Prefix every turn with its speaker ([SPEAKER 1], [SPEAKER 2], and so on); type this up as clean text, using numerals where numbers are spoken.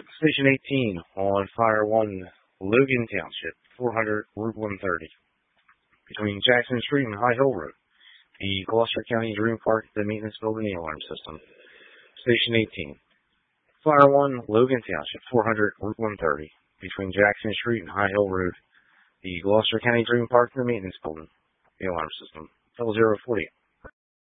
[SPEAKER 1] Station 18 on Fire 1, Logan Township, 400 Route 130, between Jackson Street and High Hill Road. The Gloucester County Dream Park, the maintenance building, the alarm system. Station 18. Fire 1, Logan Township, 400 Route 130, between Jackson Street and High Hill Road. The Gloucester County Dream Park, the maintenance building, the alarm system. 0040.